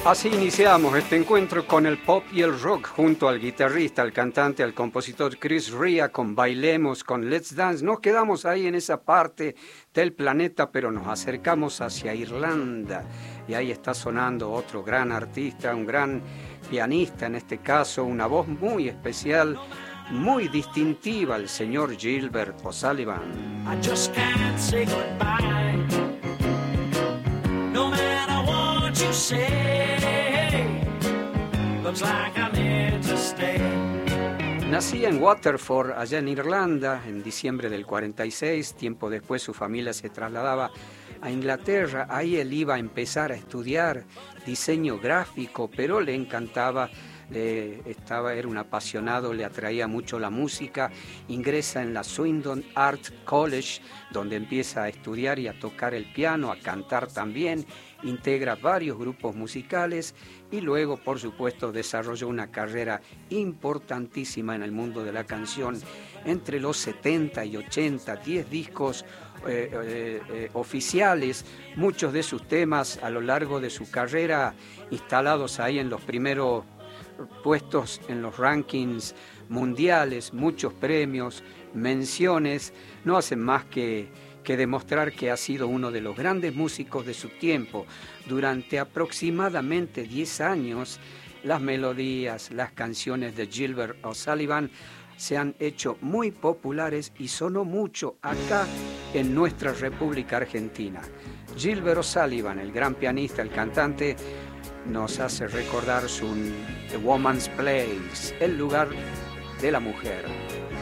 Así iniciamos este encuentro con el pop y el rock junto al guitarrista, al cantante, al compositor Chris Rea con Bailemos, con Let's Dance. Nos quedamos ahí en esa parte del planeta, pero nos acercamos hacia Irlanda y ahí está sonando otro gran artista, un gran pianista en este caso, una voz muy especial, muy distintiva, el señor Gilbert O'Sullivan. I just can't say goodbye, no matter what you say. Looks like I'm here to stay. Nacía en Waterford, allá en Irlanda, en diciembre del 46. Tiempo después su familia se trasladaba a Inglaterra. Ahí él iba a empezar a estudiar diseño gráfico, pero le encantaba, era un apasionado, le atraía mucho la música. Ingresa en la Swindon Art College, donde empieza a estudiar y a tocar el piano, a cantar también. Integra varios grupos musicales y luego, por supuesto, desarrolló una carrera importantísima en el mundo de la canción. Entre los 70 y 80, 10 discos oficiales, muchos de sus temas a lo largo de su carrera instalados ahí en los primeros puestos en los rankings mundiales, muchos premios, menciones, no hacen más que demostrar que ha sido uno de los grandes músicos de su tiempo. Durante aproximadamente 10 años, las melodías, las canciones de Gilbert O'Sullivan se han hecho muy populares y sonó mucho acá en nuestra República Argentina. Gilbert O'Sullivan, el gran pianista, el cantante, nos hace recordar su The Woman's Place, el lugar de la mujer.